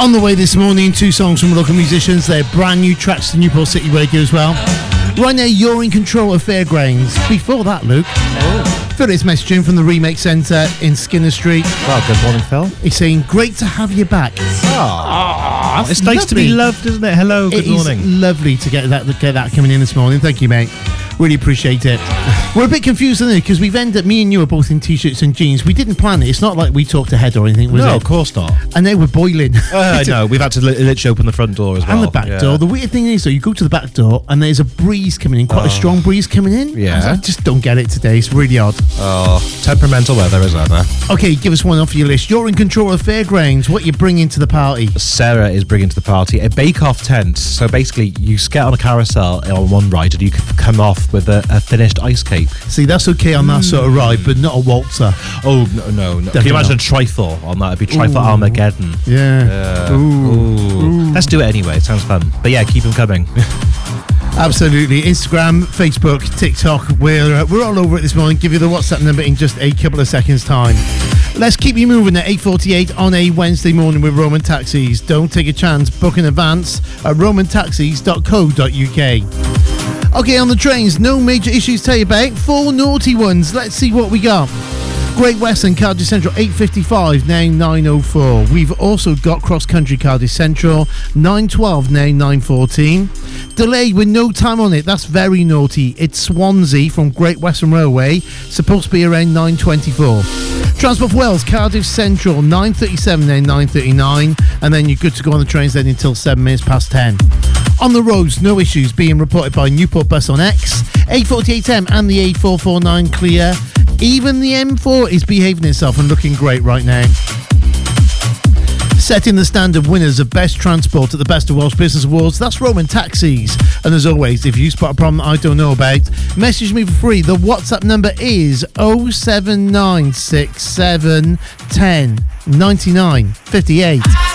On the way this morning, 2 songs from local musicians. They're brand new tracks to Newport City Radio as well. Right now, you're in control of Fairgrounds. Before that, Luke, Phil's messaging from the Remake Centre in Skinner Street. Well, good morning, Phil. He's saying, great to have you back. It's nice to be loved, isn't it? Hello, good morning. It's lovely to get that coming in this morning. Thank you, mate. Really appreciate it. We're a bit confused, isn't it? Because we've ended up, me and you are both in t-shirts and jeans. We didn't plan it. It's not like we talked ahead or anything, was it? No, of course not. And they were boiling. I know. We've had to literally open the front door as well. And the back door. The weird thing is, though, you go to the back door and there's a breeze coming in, quite a strong breeze coming in. Yeah. I just don't get it today. It's really odd. Oh, temperamental weather, isn't there? Okay, give us one off your list. You're in control of Fairgrounds. What are you bringing to the party? Sarah is bringing to the party a bake-off tent. So basically, you get on a carousel on one ride and you come off with a finished ice cake. See, that's okay on that sort of ride, but not a waltzer. Oh, no. Can you imagine a trifle on that? It'd be trifle Armageddon. Yeah. Ooh. Let's do it anyway. It sounds fun. But yeah, keep them coming. Absolutely. Instagram, Facebook, TikTok. We're all over it this morning. Give you the WhatsApp number in just a couple of seconds' time. Let's keep you moving at 8:48 on a Wednesday morning with Roman Taxis. Don't take a chance. Book in advance at romantaxis.co.uk. Okay, on the trains, no major issues to tell you about. 4 naughty ones. Let's see what we got. Great Western, Cardiff Central, 8:55, now 9:04. We've also got Cross Country, Cardiff Central, 9:12, now 9:14. Delayed with no time on it. That's very naughty. It's Swansea from Great Western Railway, supposed to be around 9:24. Transport for Wales, Cardiff Central, 9:37, now 9:39. And then you're good to go on the trains then until 7 minutes past 10. On the roads, no issues being reported by Newport Bus on X. 848M and the A449 clear. Even the M4 is behaving itself and looking great right now. Setting the standard winners of Best Transport at the Best of Welsh Business Awards, that's Roman Taxis. And as always, if you spot a problem I don't know about, message me for free. The WhatsApp number is 07967 10 99 58.